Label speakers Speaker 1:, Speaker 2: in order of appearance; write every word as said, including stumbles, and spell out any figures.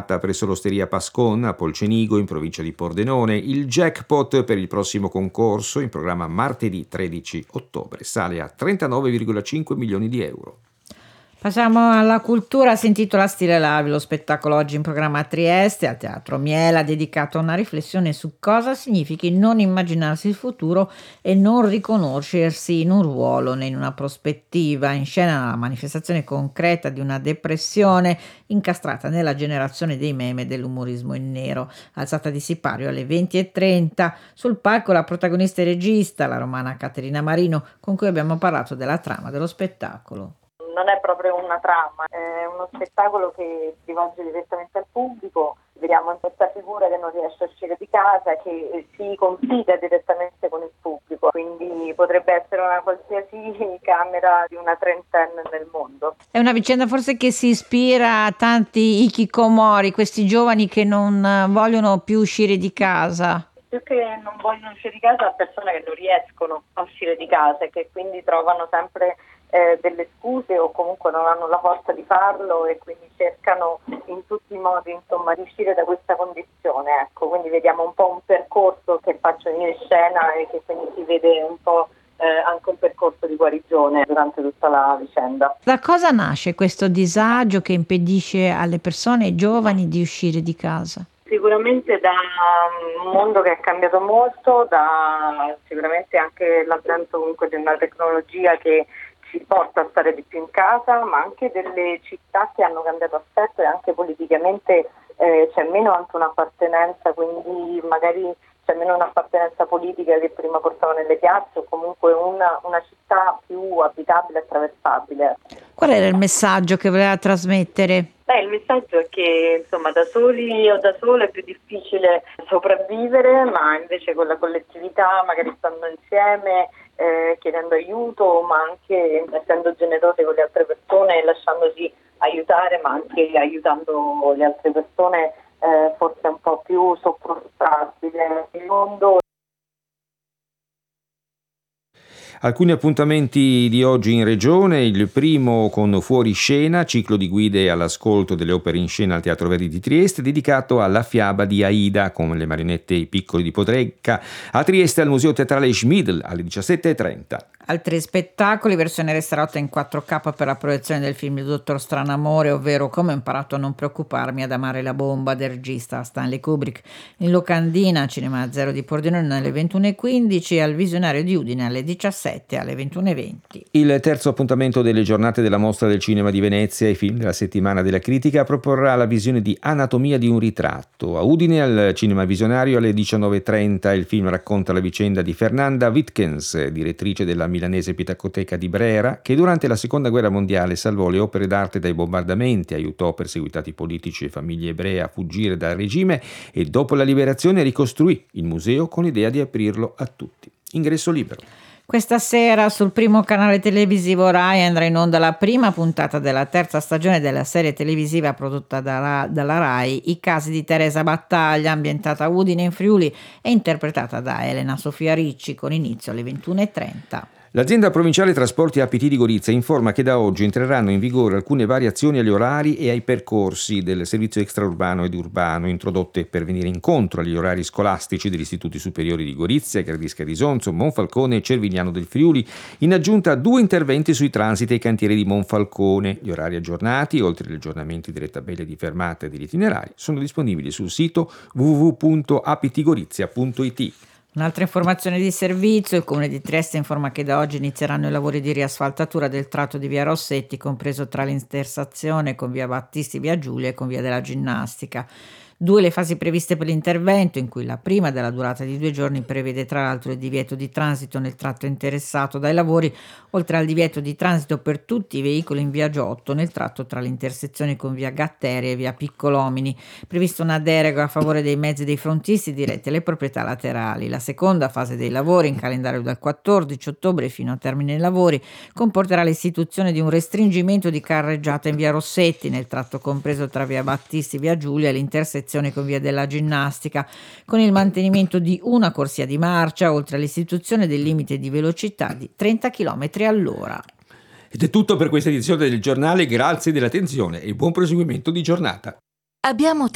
Speaker 1: serata presso l'Osteria Pascon a Polcenigo, in provincia di Pordenone. Il jackpot per il prossimo concorso, in programma martedì tredici ottobre, sale a trentanove virgola cinque milioni di euro.
Speaker 2: Passiamo alla cultura. Si intitola Stile Live, lo spettacolo oggi in programma a Trieste al Teatro Miela, dedicato a una riflessione su cosa significhi non immaginarsi il futuro e non riconoscersi in un ruolo né in una prospettiva. In scena la manifestazione concreta di una depressione incastrata nella generazione dei meme e dell'umorismo in nero. Alzata di sipario alle venti e trenta. Sul palco la protagonista e regista, la romana Caterina Marino, con cui abbiamo parlato della trama dello spettacolo.
Speaker 3: Non è proprio una trama, è uno spettacolo che si rivolge direttamente al pubblico. Vediamo questa figura che non riesce a uscire di casa, che si confida direttamente con il pubblico, quindi potrebbe essere una qualsiasi camera di una trentenne nel mondo.
Speaker 2: È una vicenda forse che si ispira a tanti hikikomori, questi giovani che non vogliono più uscire di casa.
Speaker 3: Più che non vogliono uscire di casa, a persone che non riescono a uscire di casa e che quindi trovano sempre eh, delle scuse o comunque non hanno la forza di farlo e quindi cercano in tutti i modi, insomma, di uscire da questa condizione. Ecco, quindi vediamo un po' un percorso che faccio io in scena e che quindi si vede un po' eh, anche un percorso di guarigione durante tutta la vicenda.
Speaker 2: Da cosa nasce questo disagio che impedisce alle persone giovani di uscire di casa?
Speaker 3: Sicuramente da un mondo che è cambiato molto, da sicuramente anche l'avvento comunque di una tecnologia che ci porta a stare di più in casa, ma anche delle città che hanno cambiato assetto e anche politicamente eh, c'è meno anche un'appartenenza, quindi magari c'è meno un'appartenenza politica che prima portava nelle piazze o comunque una, una città più abitabile e attraversabile.
Speaker 2: Qual era il messaggio che voleva trasmettere?
Speaker 3: Beh, il messaggio è che insomma da soli o da sole è più difficile sopravvivere, ma invece con la collettività, magari stando insieme, eh, chiedendo aiuto, ma anche essendo generosi con le altre persone e lasciandosi aiutare, ma anche aiutando le altre persone, eh, forse è un po' più sopportabile il mondo.
Speaker 1: Alcuni appuntamenti di oggi in regione: il primo con Fuori Scena, ciclo di guide all'ascolto delle opere in scena al Teatro Verdi di Trieste, dedicato alla fiaba di Aida con le marionette I Piccoli di Podrecca, a Trieste al Museo Teatrale Schmidl alle diciassette e trenta.
Speaker 2: Altri spettacoli: versione restaurata in quattro K per la proiezione del film Il Dottor Stranamore, ovvero Come ho imparato a non preoccuparmi ad amare la bomba, del regista Stanley Kubrick, in locandina Cinema Zero di Pordenone alle ventuno e quindici e al Visionario di Udine alle diciassette e alle ventuno e venti.
Speaker 1: Il terzo appuntamento delle giornate della Mostra del Cinema di Venezia e film della Settimana della Critica proporrà la visione di Anatomia di un ritratto. A Udine al Cinema Visionario alle diciannove e trenta il film racconta la vicenda di Fernanda Wittgens, direttrice della milanese Pinacoteca di Brera, che durante la seconda guerra mondiale salvò le opere d'arte dai bombardamenti, aiutò perseguitati politici e famiglie ebree a fuggire dal regime e dopo la liberazione ricostruì il museo con l'idea di aprirlo a tutti. Ingresso libero.
Speaker 2: Questa sera sul primo canale televisivo Rai andrà in onda la prima puntata della terza stagione della serie televisiva prodotta da, dalla Rai, I casi di Teresa Battaglia, ambientata a Udine in Friuli e interpretata da Elena Sofia Ricci, con inizio alle ventuno e trenta.
Speaker 1: L'azienda provinciale Trasporti A P T di Gorizia informa che da oggi entreranno in vigore alcune variazioni agli orari e ai percorsi del servizio extraurbano ed urbano, introdotte per venire incontro agli orari scolastici degli istituti superiori di Gorizia, Gradisca di Sonzo, Monfalcone e Cervignano del Friuli, in aggiunta a due interventi sui transiti e ai cantieri di Monfalcone. Gli orari aggiornati, oltre agli aggiornamenti delle tabelle di fermata e degli itinerari, sono disponibili sul sito w w w punto a p t gorizia punto i t.
Speaker 2: Un'altra informazione di servizio: il Comune di Trieste informa che da oggi inizieranno i lavori di riasfaltatura del tratto di via Rossetti, compreso tra l'intersezione con via Battisti, via Giulia e con via della Ginnastica. Due le fasi previste per l'intervento, in cui la prima, della durata di due giorni, prevede tra l'altro il divieto di transito nel tratto interessato dai lavori, oltre al divieto di transito per tutti i veicoli in via Giotto nel tratto tra l'intersezione con via Gatteria e via Piccolomini. Prevista una deroga a favore dei mezzi dei frontisti diretti alle proprietà laterali. La seconda fase dei lavori, in calendario dal quattordici ottobre fino a termine dei lavori, comporterà l'istituzione di un restringimento di carreggiata in via Rossetti nel tratto compreso tra via Battisti, via Giulia e l'intersezione con via della Ginnastica, con il mantenimento di una corsia di marcia, oltre all'istituzione del limite di velocità di trenta chilometri all'ora.
Speaker 1: Ed è tutto per questa edizione del giornale, grazie dell'attenzione e buon proseguimento di giornata.
Speaker 4: Abbiamo